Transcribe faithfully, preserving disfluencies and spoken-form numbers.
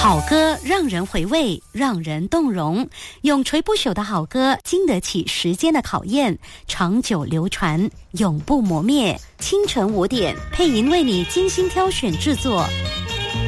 好歌让人回味，让人动容，永垂不朽的好歌经得起时间的考验，长久流传，永不磨灭。清晨五点，配音为你精心挑选制作，